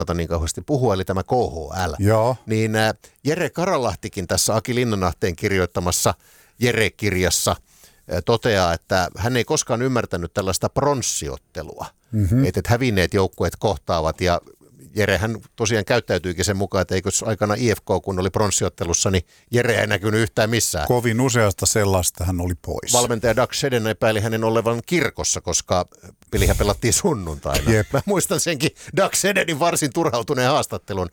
niin kauheasti puhua, eli tämä KHL. Joo. Niin Jere Karalahtikin tässä Aki Linnanahteen kirjoittamassa Jere-kirjassa toteaa, että hän ei koskaan ymmärtänyt tällaista pronssiottelua, että hävinneet joukkueet kohtaavat ja Jerehän tosiaan käyttäytyykin sen mukaan, että eikö aikana IFK, kun oli pronssiottelussa, niin Jere ei näkynyt yhtään missään. Kovin useasta sellaista hän oli pois. Valmentaja Doug Shedden epäili hänen olevan kirkossa, koska pelihän pelattiin sunnuntaina. Jep. Mä muistan senkin Doug Sheddenin varsin turhautuneen haastattelun.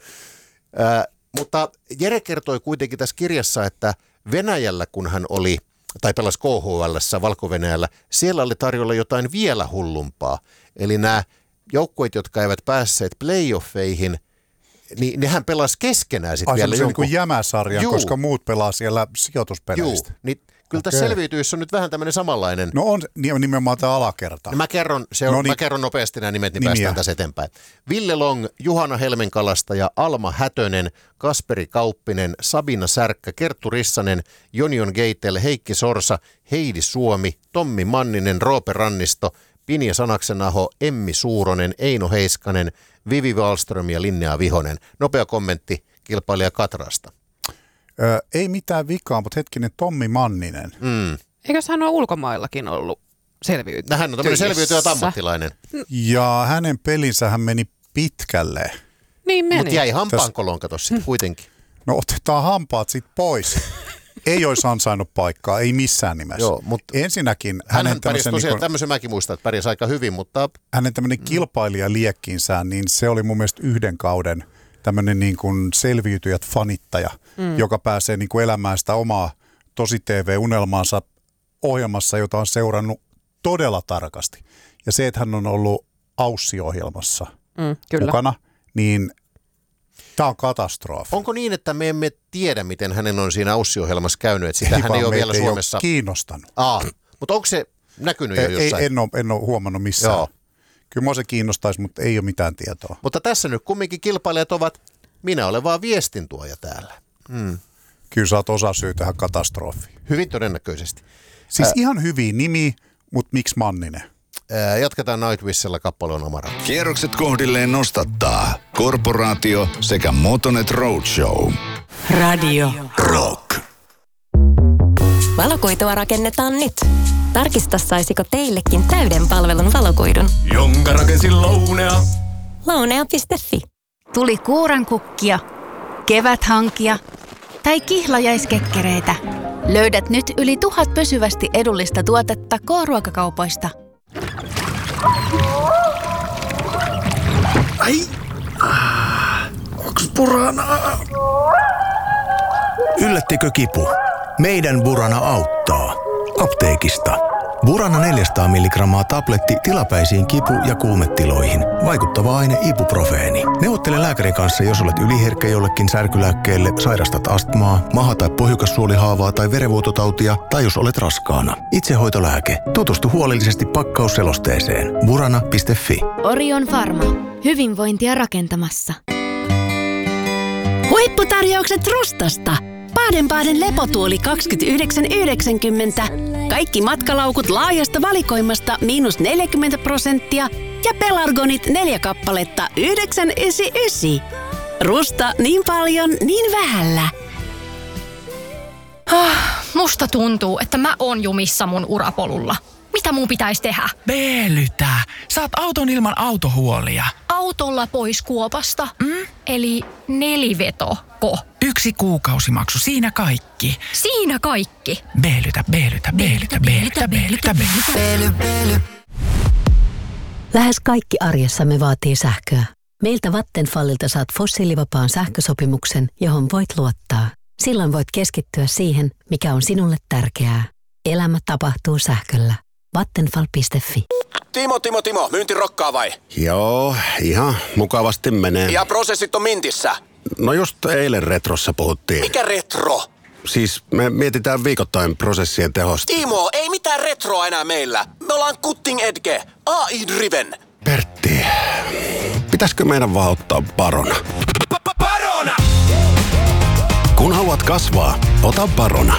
Mutta Jere kertoi kuitenkin tässä kirjassa, että Venäjällä, kun hän oli, tai pelasi KHL:ssä, Valko-Venäjällä, siellä oli tarjolla jotain vielä hullumpaa. Eli nämä joukkueet, jotka eivät päässeet playoffeihin, niin nehän pelasi keskenään sitten vielä jonkun niin kuin jämäsarjan, koska muut pelaa siellä sijoituspeleistä. Niin kyllä tässä selviytyessä on nyt vähän tämmöinen samanlainen. No on nimenomaan tämä alakerta. No mä kerron nopeasti nämä nimet, niin päästään tässä eteenpäin. Ville Long, Juhana Helmenkalastaja, Alma Hätönen, Kasperi Kauppinen, Sabina Särkkä, Kerttu Rissanen, Jonion Geitel, Heikki Sorsa, Heidi Suomi, Tommi Manninen, Roope Rannisto, Pinja Sanaksenaho, Emmi Suuronen, Eino Heiskanen, Vivi Wallström ja Linnea Vihonen. Nopea kommentti kilpailija Katrasta. Ei mitään vikaa, mutta hetkinen, Tommi Manninen. Eikös hän ole ulkomaillakin ollut selviytyjä? Hän on tämmöinen selviytyjä ammattilainen. Ja hänen pelinsähän meni pitkälle. Niin meni. Mutta jäi hampaankolon, kato sitten kuitenkin. No otetaan hampaat sitten pois. Ei olisi ansainnut paikkaa, ei missään nimessä. Joo, mutta ensinnäkin hänen pärjäsi tosiaan, tämmöisen mäkin muistan, että pärjäsi aika hyvin, mutta hänen tämmöinen kilpailijaliekkinsä, niin se oli mun mielestä yhden kauden tämmöinen niin kuin selviytyjät fanittaja, joka pääsee niin kuin elämään sitä omaa tosi-TV-unelmaansa ohjelmassa, jota on seurannut todella tarkasti. Ja se, että hän on ollut Aussi-ohjelmassa mukana, niin tämä on katastrofi. Onko niin, että me emme tiedä, miten hänen on siinä Aussi-ohjelmassa käynyt, että sitä hän ei ole vielä Suomessa kiinnostanut. Mutta onko se näkynyt jo jossain? En ole huomannut missään. Joo. Kyllä mua se kiinnostaisi, mutta ei ole mitään tietoa. Mutta tässä nyt kumminkin kilpailijat ovat, minä olen vaan viestintuoja täällä. Kyllä sä oot osasyy tähän katastrofiin. Hyvin todennäköisesti. Siis ihan hyviä nimi, mutta miksi Manninen? Jatketaan Nightwishilla kappaleen Amara. Kierrokset kohdilleen nostattaa Korporaatio sekä Motonet Roadshow. Radio Rock. Valokuitua rakennetaan nyt. Tarkista, saisiko teillekin täyden palvelun valokuidun. Jonka rakensin Lounea. Lounea.fi. Tuli kuurankukkia, keväthankia tai kihlajaiskekkereitä. Löydät nyt yli 1000 pysyvästi edullista tuotetta K-ruokakaupoista. Ai! Onks Burana? Yllättikö kipu? Meidän Burana auttaa. Apteekista. Burana 400 mg tabletti tilapäisiin kipu- ja kuumetiloihin. Vaikuttava aine ibuprofeeni. Neuvottele lääkärin kanssa, jos olet yliherkkä jollekin särkylääkkeelle, sairastat astmaa, maha- tai pohjukassuolihaavaa tai verenvuototautia, tai jos olet raskaana. Itsehoitolääke. Tutustu huolellisesti pakkausselosteeseen. Burana.fi. Orion Pharma. Hyvinvointia rakentamassa. Huipputarjoukset Rustasta. Baden-Baden lepotuoli 29,90. Kaikki matkalaukut laajasta valikoimasta -40% ja pelargonit 4 kappaletta 9,99. Rusta niin paljon, niin vähällä. Musta tuntuu, että mä oon jumissa mun urapolulla. Mitä mun pitäisi tehdä? Veelytä. Saat auton ilman autohuolia. Autolla pois kuopasta? Eli nelivetoko? 1 kuukausimaksu, siinä kaikki. Siinä kaikki? Veelytä. Lähes kaikki arjessamme vaatii sähköä. Meiltä Vattenfallilta saat fossiilivapaan sähkösopimuksen, johon voit luottaa. Silloin voit keskittyä siihen, mikä on sinulle tärkeää. Elämä tapahtuu sähköllä. Vattenfall.fi. Timo, myynti rokkaa vai? Joo, ihan mukavasti menee. Ja prosessit on mintissä? No just eilen Retrossa puhuttiin. Mikä retro? Siis me mietitään viikoittain prosessien tehosta. Timo, ei mitään retroa enää meillä. Me ollaan cutting edge, AI-driven. Pertti, pitäisikö meidän vaan ottaa Barona? Barona! Kun haluat kasvaa, ota Barona.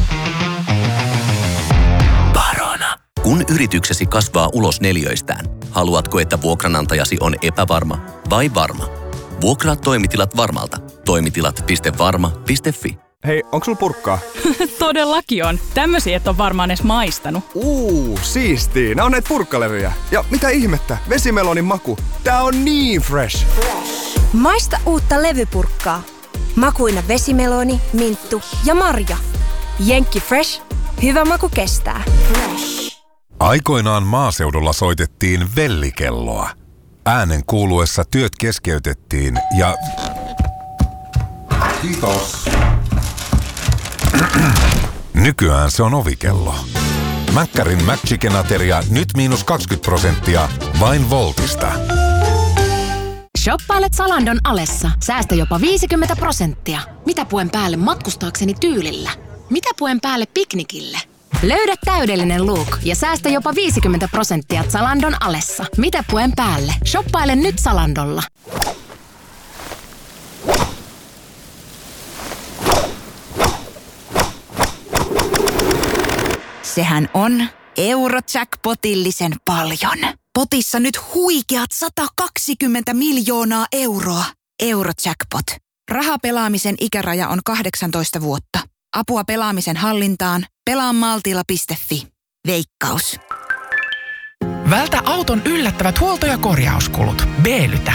Barona. Kun yrityksesi kasvaa ulos neliöistään, Haluatko, että vuokranantajasi on epävarma vai varma? Vuokraa toimitilat Varmalta. Toimitilat.varma.fi. Hei, onko sulla purkkaa? Todellakin on. Tämmösiä et ole varmaan edes maistanut. Siistii. Nää on näitä purkkalevyjä. Ja mitä ihmettä? Vesimelonin maku. Tää on niin fresh. Maista uutta levypurkkaa. Makuina vesimeloni, minttu ja marja. Jenkki Fresh. Hyvä maku kestää. Aikoinaan maaseudulla soitettiin vellikelloa. Äänen kuuluessa työt keskeytettiin ja... Kiitos. Nykyään se on ovikello. Mäkkärin McChicken-ateria nyt -20% vain Voltista. Shoppailet Zalandon alessa. Säästä jopa 50%. Mitä puen päälle matkustaakseni tyylillä? Mitä puen päälle piknikille? Löydä täydellinen look ja säästä jopa 50% Zalandon alessa. Mitä puen päälle? Shoppaile nyt Zalandolla. Sehän on Eurojackpotillisen paljon. Potissa nyt huikeat 120 miljoonaa euroa. Eurojackpot. Rahapelaamisen ikäraja on 18 vuotta. Apua pelaamisen hallintaan. Pelaamaltilla.fi. Veikkaus. Vältä auton yllättävät huolto- ja korjauskulut. Beelytä.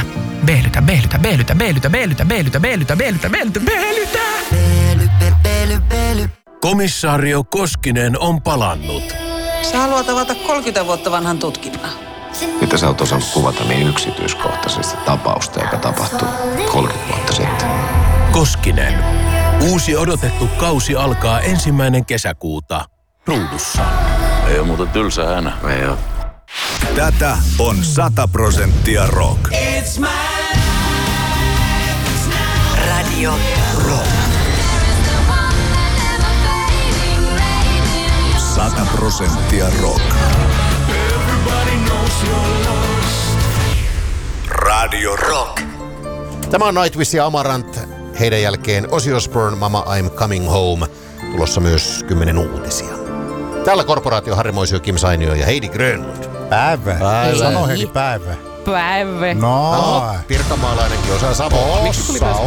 Komissaario Koskinen on palannut. Sä haluat avata 30 vuotta vanhan tutkinnan. Mitä sä oot osannut kuvata niin yksityiskohtaisesti tapausta, joka tapahtui 30 vuotta sitten? Koskinen. Uusi odotettu kausi alkaa 1. kesäkuuta. Ruudussa. Ei oo muuta tylsä äänä. Ei oo. Tätä on 100% rock. Radio Rock. 100% rock. Radio Rock. Tämä on Nightwish ja Amarant. Heidän jälkeen Ozzy Osbourne, Mama I'm Coming Home. Tulossa myös 10 uutisia. Täällä korporaatio Harri Moisio, Kim Sainio ja Heidi Grönlund. Päivä. Sano Heidi päivä. Päivä. No. Pirkanmaalainenkin osaa Savoa. Miksi tuli myös